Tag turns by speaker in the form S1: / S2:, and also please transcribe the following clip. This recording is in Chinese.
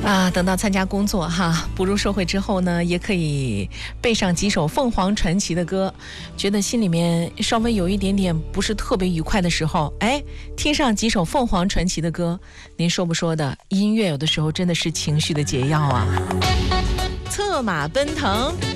S1: 啊，等到参加工作哈，步入社会之后呢，也可以背上几首凤凰传奇的歌，觉得心里面稍微有一点点不是特别愉快的时候，哎，听上几首凤凰传奇的歌，您说不说的？音乐有的时候真的是情绪的解药啊。策马奔腾。